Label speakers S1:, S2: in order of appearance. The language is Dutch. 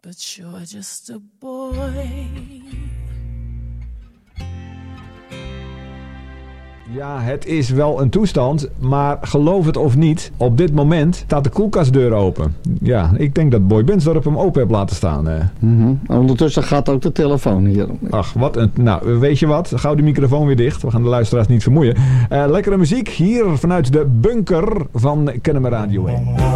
S1: but you're just a boy.
S2: Ja, het is wel een toestand, maar geloof het of niet, op dit moment staat de koelkastdeur open. Ja, ik denk dat Boy Bensdorp hem open heeft laten staan.
S3: Ondertussen gaat ook de telefoon hier.
S2: Ach, wat een... Nou, weet je wat? Gauw de microfoon weer dicht. We gaan de luisteraars niet vermoeien. Lekkere muziek hier vanuit de bunker van Kennemer Radio 1.